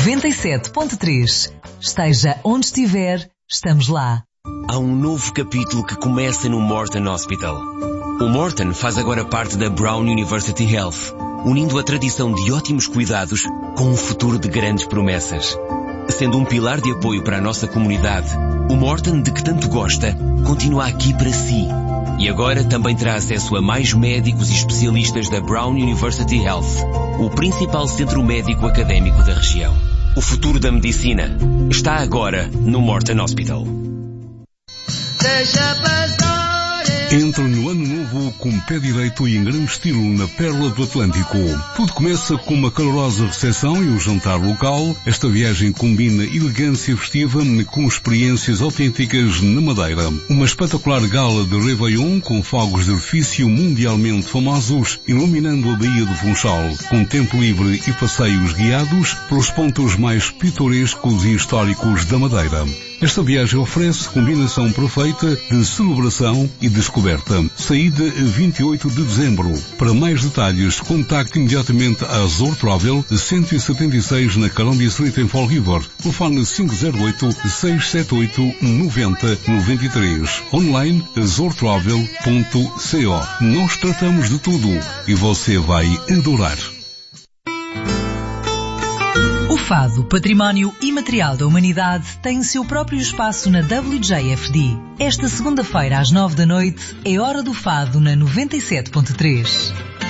97.3. Esteja onde estiver, estamos lá. Há um novo capítulo que começa no Morton Hospital. O Morton faz agora parte da Brown University Health, unindo a tradição de ótimos cuidados com um futuro de grandes promessas. Sendo um pilar de apoio para a nossa comunidade, o Morton, de que tanto gosta, continua aqui para si. E agora também terá acesso a mais médicos e especialistas da Brown University Health, o principal centro médico académico da região. O futuro da medicina está agora no Morton Hospital. Entra no ano novo com o pé direito e em grande estilo na Pérola do Atlântico. Tudo começa com uma calorosa recepção e um jantar local. Esta viagem combina elegância festiva com experiências autênticas na Madeira. Uma espetacular gala de Réveillon com fogos de artifício mundialmente famosos, iluminando a Baía do Funchal, com tempo livre e passeios guiados pelos pontos mais pitorescos e históricos da Madeira. Esta viagem oferece combinação perfeita de celebração e descoberta. Saída 28 de dezembro. Para mais detalhes, contacte imediatamente a Azor Travel 176 na Columbia Street em Fall River. Telefone 508-678-9093. Online azortravel.co. Nós tratamos de tudo e você vai adorar. O Fado, Património Imaterial da Humanidade, tem o seu próprio espaço na WJFD. Esta segunda-feira às 9 da noite é Hora do Fado na 97.3.